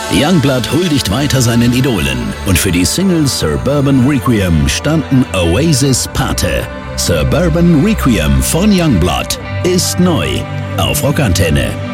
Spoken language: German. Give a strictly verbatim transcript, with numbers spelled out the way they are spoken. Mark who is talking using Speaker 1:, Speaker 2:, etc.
Speaker 1: Youngblood huldigt weiter seinen Idolen und für die Single Suburban Requiem standen Oasis Pate. Suburban Requiem von Youngblood ist neu auf Rockantenne.